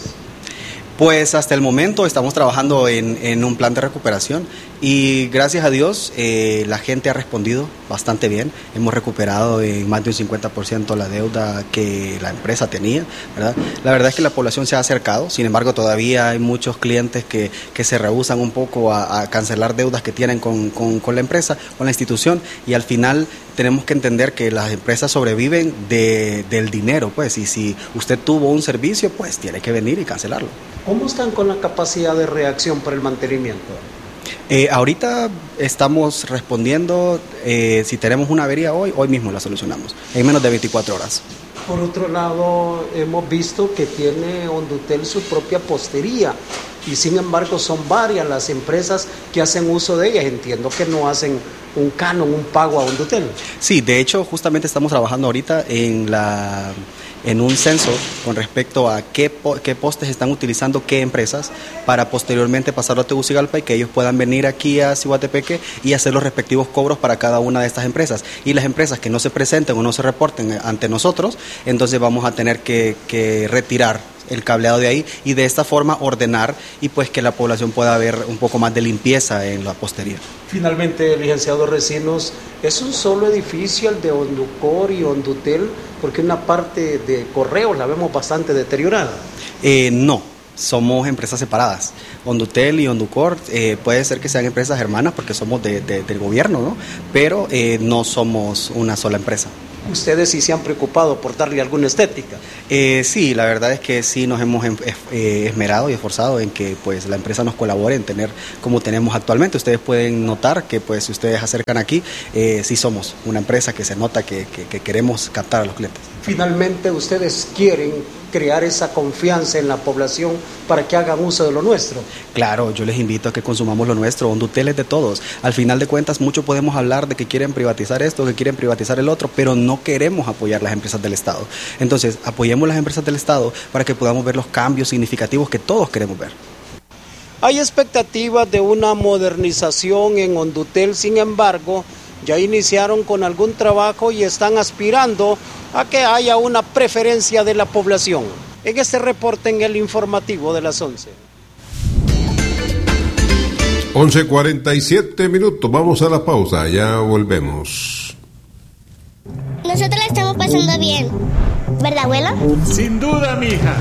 [SPEAKER 1] Pues hasta el momento estamos trabajando en, en un plan de recuperación y gracias a Dios eh, la gente ha respondido bastante bien. Hemos recuperado en más de un cincuenta por ciento la deuda que la empresa tenía, ¿verdad? La verdad es que la población se ha acercado, sin embargo todavía hay muchos clientes que, que se rehúsan un poco a, a cancelar deudas que tienen con, con, con la empresa, con la institución, y al final tenemos que entender que las empresas sobreviven de, del dinero, pues, y si usted tuvo un servicio, pues tiene que venir y cancelarlo.
[SPEAKER 6] ¿Cómo están con la capacidad de reacción para el mantenimiento?
[SPEAKER 1] Eh, ahorita estamos respondiendo, eh, si tenemos una avería hoy, hoy mismo la solucionamos, en menos de veinticuatro horas.
[SPEAKER 6] Por otro lado, hemos visto que tiene Condutel su propia postería. y sin embargo son varias las empresas que hacen uso de ellas. Entiendo que no hacen un canon, un pago a Hondutel.
[SPEAKER 1] Sí, de hecho justamente estamos trabajando ahorita en la en un censo con respecto a qué, po qué postes están utilizando qué empresas para posteriormente pasarlo a Tegucigalpa y que ellos puedan venir aquí a Ciguatepeque y hacer los respectivos cobros para cada una de estas empresas. Y las empresas que no se presenten o no se reporten ante nosotros, entonces vamos a tener que, que retirar el cableado de ahí y de esta forma ordenar y pues que la población pueda ver un poco más de limpieza en la postería.
[SPEAKER 6] Finalmente, licenciado Recinos, ¿es un solo edificio el de Honducor y Hondutel? Porque una parte de correos la vemos bastante deteriorada.
[SPEAKER 1] Eh, no, somos empresas separadas. Hondutel y Honducor eh, puede ser que sean empresas hermanas porque somos de, de, del gobierno, ¿no? Pero eh, no somos una sola empresa.
[SPEAKER 6] ¿Ustedes sí se han preocupado por darle alguna estética?
[SPEAKER 1] Eh, sí, la verdad es que sí nos hemos eh, esmerado y esforzado en que pues la empresa nos colabore en tener como tenemos actualmente. Ustedes pueden notar que pues si ustedes acercan aquí, eh, sí somos una empresa que se nota que, que, que queremos captar a los clientes.
[SPEAKER 6] Finalmente, ustedes quieren crear esa confianza en la población para que hagan uso de lo nuestro.
[SPEAKER 1] Claro, yo les invito a que consumamos lo nuestro. Hondutel es de todos. Al final de cuentas, mucho podemos hablar de que quieren privatizar esto, que quieren privatizar el otro, pero no queremos apoyar las empresas del Estado. Entonces, apoyemos las empresas del Estado para que podamos ver los cambios significativos que todos queremos ver.
[SPEAKER 6] Hay expectativas de una modernización en Hondutel, sin embargo, ya iniciaron con algún trabajo y están aspirando a que haya una preferencia de la población. En este reporte en el informativo de las once.
[SPEAKER 5] once cuarenta y siete minutos, vamos a la pausa, ya volvemos.
[SPEAKER 7] Nosotros la estamos pasando bien, ¿verdad, abuela?
[SPEAKER 22] Sin duda, mija.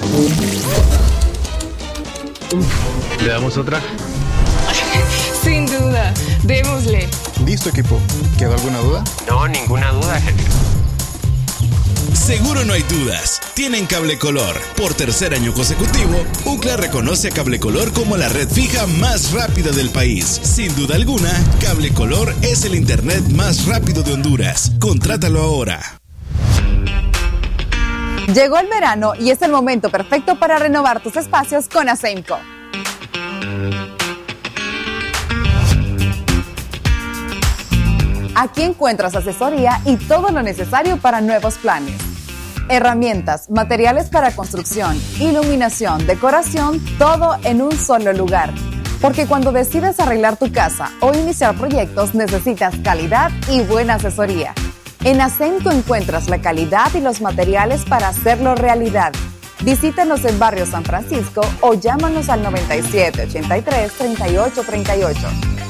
[SPEAKER 23] ¿Le damos otra?
[SPEAKER 24] Sin duda, démosle.
[SPEAKER 23] Listo, equipo. ¿Quedó alguna duda?
[SPEAKER 25] No, ninguna duda, genio.
[SPEAKER 26] Seguro no hay dudas. Tienen Cable Color. Por tercer año consecutivo, U C L A reconoce a Cable Color como la red fija más rápida del país. Sin duda alguna, Cable Color es el internet más rápido de Honduras. Contrátalo ahora.
[SPEAKER 27] Llegó el verano y es el momento perfecto para renovar tus espacios con Asemco. Aquí encuentras asesoría y todo lo necesario para nuevos planes. Herramientas, materiales para construcción, iluminación, decoración, todo en un solo lugar. Porque cuando decides arreglar tu casa o iniciar proyectos necesitas calidad y buena asesoría. En Asemco encuentras la calidad y los materiales para hacerlo realidad. Visítanos en Barrio San Francisco o llámanos al noventa y siete, ochenta y tres, treinta y ocho, treinta y ocho.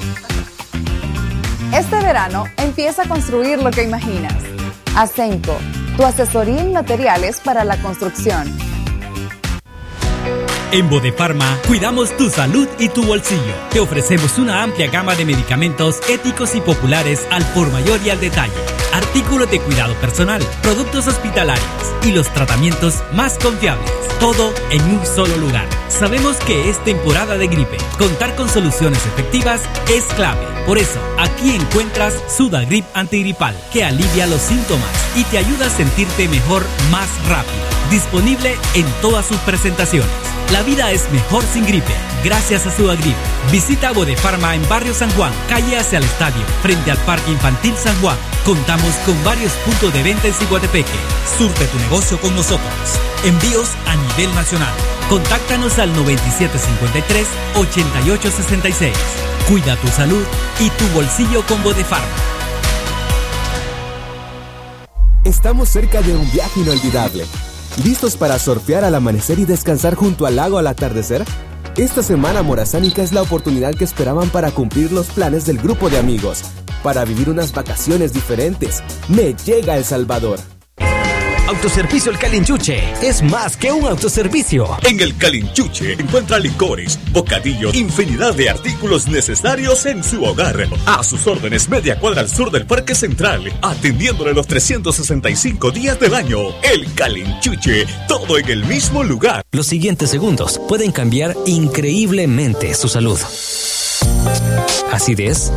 [SPEAKER 27] Este verano empieza a construir lo que imaginas. Asemco, tu asesoría en materiales para la construcción.
[SPEAKER 11] En Bodefarma cuidamos tu salud y tu bolsillo. Te ofrecemos una amplia gama de medicamentos éticos y populares al por mayor y al detalle. Artículos de cuidado personal, productos hospitalarios y los tratamientos más confiables. Todo en un solo lugar. Sabemos que es temporada de gripe. Contar con soluciones efectivas es clave. Por eso, aquí encuentras Sudagrip antigripal, que alivia los síntomas y te ayuda a sentirte mejor más rápido. Disponible en todas sus presentaciones. La vida es mejor sin gripe, gracias a Sudagrip. Visita Bodefarma en Barrio San Juan, calle hacia el estadio, frente al Parque Infantil San Juan. Contamos con varios puntos de venta en Ciguatepeque. Surte tu negocio con nosotros. Envíos a nivel nacional. Contáctanos al noventa y siete cincuenta y tres, ochenta y ocho sesenta y seis. Cuida tu salud y tu bolsillo con Bodefarma.
[SPEAKER 2] Estamos cerca de un viaje inolvidable. ¿Listos para surfear al amanecer y descansar junto al lago al atardecer? Esta semana Morazánica es la oportunidad que esperaban para cumplir los planes del grupo de amigos, para vivir unas vacaciones diferentes. Me llega El Salvador.
[SPEAKER 28] Autoservicio El Calinchuche es más que un autoservicio.
[SPEAKER 29] En El Calinchuche encuentra licores, bocadillos, infinidad de artículos necesarios en su hogar. A sus órdenes, media cuadra al sur del Parque Central, atendiéndole los trescientos sesenta y cinco días del año. El Calinchuche, todo en el mismo lugar.
[SPEAKER 28] Los siguientes segundos pueden cambiar increíblemente su salud. Acidez,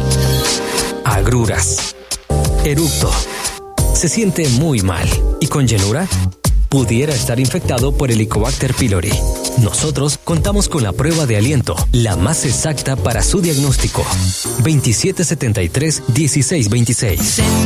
[SPEAKER 28] agruras, eructo. Se siente muy mal. ¿Y con llenura? pudiera estar infectado por Helicobacter pylori. Nosotros contamos con la prueba de aliento, la más exacta para su diagnóstico. veintisiete setenta y tres, dieciséis veintiséis.